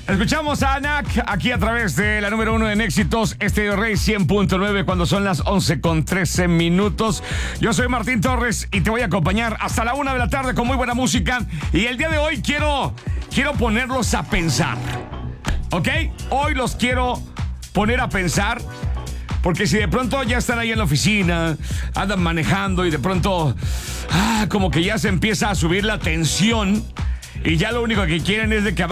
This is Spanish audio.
Escuchamos a Anak aquí a través de la número 1 en éxitos, Estéreo Rey 100.9 cuando son las 11:13. Yo soy Martín Torres y te voy a acompañar hasta la 1 de la tarde con muy buena música. Y el día de hoy quiero ponerlos a pensar, ¿ok? Hoy los quiero poner a pensar. Porque si de pronto ya están ahí en la oficina, andan manejando y de pronto, como que ya se empieza a subir la tensión y ya lo único que quieren es de que